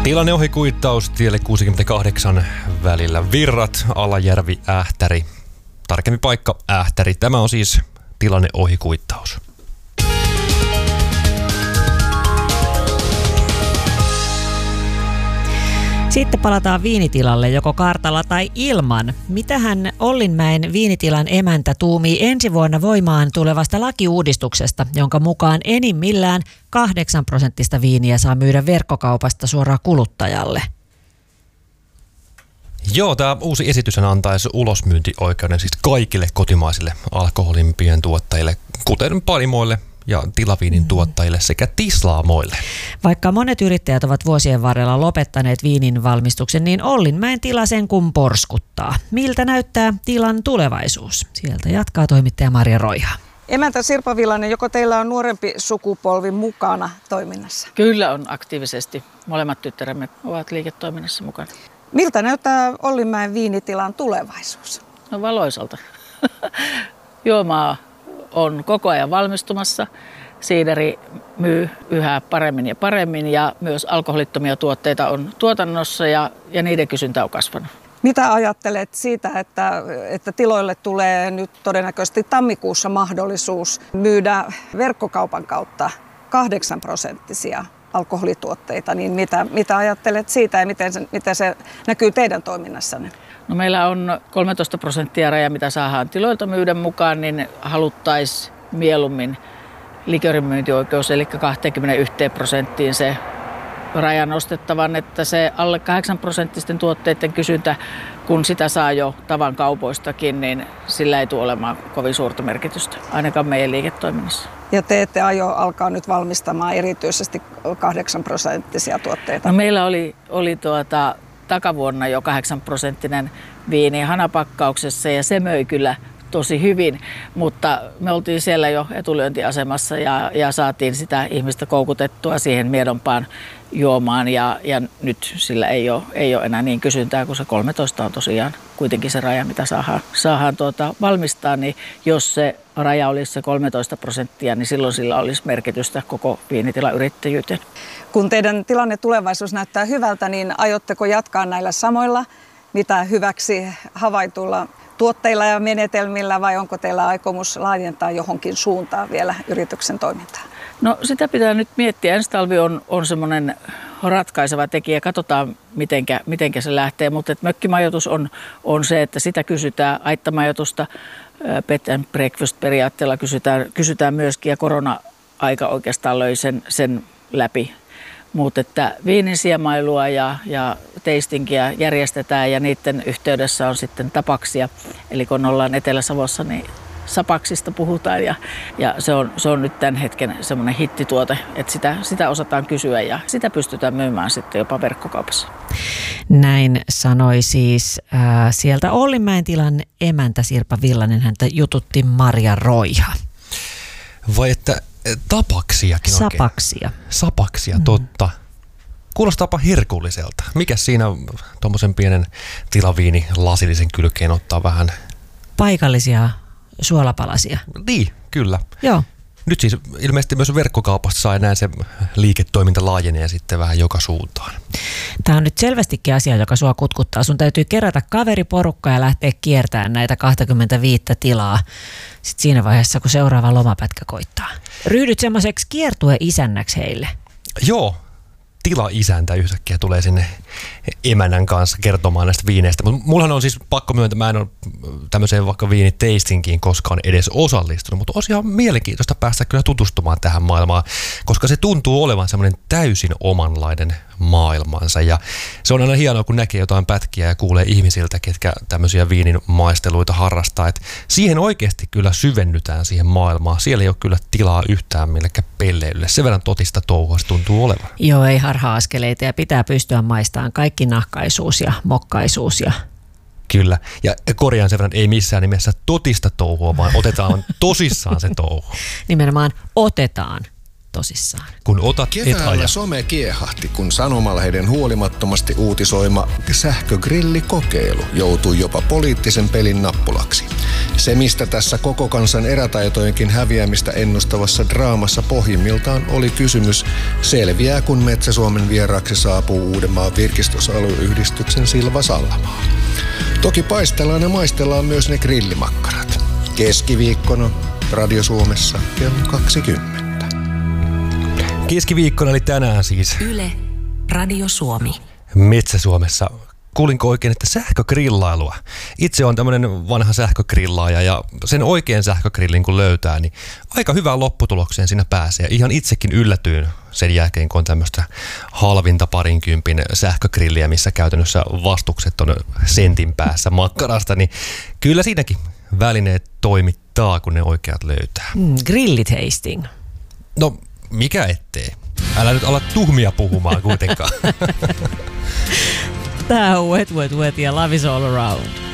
Tilanne ohikuittaus tielle 68 välillä Virrat, Alajärvi, Ähtäri. Tarkempi paikka Ähtäri. Tämä on siis tilanne ohikuittaus. Sitten palataan viinitilalle joko kartalla tai ilman. Mitähän Ollinmäen viinitilan emäntä tuumii ensi vuonna voimaan tulevasta lakiuudistuksesta, jonka mukaan enimmillään 8% viiniä saa myydä verkkokaupasta suoraan kuluttajalle? Joo, tämä uusi esitys antaisi ulosmyyntioikeuden siis kaikille kotimaisille alkoholin pientuottajille, kuten panimoille ja tilaviinin tuottajille sekä tislaamoille. Vaikka monet yrittäjät ovat vuosien varrella lopettaneet viinin valmistuksen, niin Ollinmäen tila sen kun porskuttaa. Miltä näyttää tilan tulevaisuus? Sieltä jatkaa toimittaja Marja Roiha. Emäntä Sirpa Villanen, joko teillä on nuorempi sukupolvi mukana toiminnassa? Kyllä on aktiivisesti. Molemmat tyttäremme ovat liiketoiminnassa mukana. Miltä näyttää Ollinmäen viinitilan tulevaisuus? No valoisalta. Juomaa on koko ajan valmistumassa. Siideri myy yhä paremmin ja paremmin ja myös alkoholittomia tuotteita on tuotannossa ja niiden kysyntä on kasvanut. Mitä ajattelet siitä, että tiloille tulee nyt todennäköisesti tammikuussa mahdollisuus myydä verkkokaupan kautta 8% alkoholituotteita, niin mitä ajattelet siitä ja miten se näkyy teidän toiminnassanne? No meillä on 13% raja, mitä saadaan tiloilta myydä mukaan, niin haluttaisiin mieluummin likörinmyyntioikeus, eli 21% se raja nostettavan, että se alle 8% tuotteiden kysyntä, kun sitä saa jo tavan kaupoistakin, niin sillä ei tule olemaan kovin suurta merkitystä, ainakaan meidän liiketoiminnassa. Ja te ette aio alkaa nyt valmistamaan erityisesti 8% tuotteita? No meillä oli takavuonna jo 8% viini hanapakkauksessa ja se möi kyllä tosi hyvin, mutta me oltiin siellä jo etulyöntiasemassa ja saatiin sitä ihmistä koukutettua siihen miedompaan juomaan ja nyt sillä ei ole enää niin kysyntää, kun se 13 on tosiaan kuitenkin se raja, mitä saadaan valmistaa, niin jos se raja olisi se 13%, niin silloin sillä olisi merkitystä koko viinitilayrittäjyyteen. Kun teidän tilanne tulevaisuus näyttää hyvältä, niin aiotteko jatkaa näillä samoilla, mitä hyväksi havaituilla tuotteilla ja menetelmillä vai onko teillä aikomus laajentaa johonkin suuntaan vielä yrityksen toimintaa? No sitä pitää nyt miettiä. Ensi talvi on semmoinen ratkaiseva tekijä. Katsotaan, mitenkä se lähtee. Mutta mökkimajoitus on se, että sitä kysytään. Aittamajoitusta bed and breakfast periaatteella kysytään myöskin ja korona-aika oikeastaan löi sen läpi. Mutta että viinin siemailua ja tastingia järjestetään ja niiden yhteydessä on sitten tapaksia. Eli kun ollaan Etelä-Savossa, niin sapaksista puhutaan ja se on nyt tämän hetken semmoinen hittituote, että sitä osataan kysyä ja sitä pystytään myymään sitten jopa verkkokaupassa. Näin sanoi siis sieltä Ollinmäen tilan emäntä Sirpa Villanen, häntä jututti Marja Roiha. Vai että tapaksiakin Sapaksia. Oikein? Sapaksia, totta. Kuulostaapa herkulliselta. Mikäs siinä tuommoisen pienen tilaviini lasillisen kylkeen ottaa vähän? Paikallisia suolapalasia. Niin, kyllä. Joo. Nyt siis ilmeisesti myös verkkokaupasta saa näin se liiketoiminta laajenee sitten vähän joka suuntaan. Tämä on nyt selvästikin asia, joka sua kutkuttaa. Sun täytyy kerätä kaveriporukkaa ja lähteä kiertämään näitä 25 tilaa sitten siinä vaiheessa, kun seuraava lomapätkä koittaa. Ryhdyt semmoiseksi kiertue-isännäksi heille. Joo. Tila-isäntä yhtäkkiä tulee sinne emännän kanssa kertomaan näistä viineistä. Mutta mullahan on siis pakko myöntää, mä en ole tämmöiseen vaikka viinitastingiin koskaan edes osallistunut, mutta olisi ihan mielenkiintoista päästä kyllä tutustumaan tähän maailmaan, koska se tuntuu olevan semmoinen täysin omanlainen maailmansa. Ja se on aina hienoa, kun näkee jotain pätkiä ja kuulee ihmisiltä, ketkä tämmöisiä viinin maisteluita harrastaa. Et siihen oikeasti kyllä syvennytään siihen maailmaan. Siellä ei ole kyllä tilaa yhtään millekään pelleilylle. Sen verran totista touhua se tuntuu olevan. Joo, ei harha-askeleita ja pitää pystyä maistamaan kaikki nahkaisuus ja mokkaisuus. Ja kyllä. Ja korjaan sen verran, ei missään nimessä totista touhua, vaan otetaan tosissaan se touhu. Nimenomaan otetaan tosissaan. Kun otat, keväällä some kiehahti, kun sanomalehden huolimattomasti uutisoima sähkögrillikokeilu joutui jopa poliittisen pelin nappulaksi. Se, mistä tässä koko kansan erätaitojenkin häviämistä ennustavassa draamassa pohjimmiltaan oli kysymys, selviää kun Metsä-Suomen vieraaksi saapuu Uudenmaan virkistysalueyhdistyksen Silva Sallamaa. Toki paistellaan ja maistellaan myös ne grillimakkarat. Keskiviikkona Radio Suomessa kello 20. Keskiviikkona eli tänään siis. Yle, Radio Suomi. Metsä-Suomessa. Kuulinko oikein, että sähkögrillailua? Itse on tämmöinen vanha sähkögrillaaja ja sen oikean sähkögrillin kun löytää, niin aika hyvään lopputulokseen siinä pääsee. Ihan itsekin yllätyin sen jälkeen, kun on tämmöistä halvinta 20 sähkögrilliä, missä käytännössä vastukset on sentin päässä makkarasta, niin kyllä siinäkin välineet toimittaa, kun ne oikeat löytää. Grillitasting. No, mikä ettei? Älä nyt ala tuhmia puhumaan kuitenkaan. Tää on Wet Wet Wet ja Love is All Around.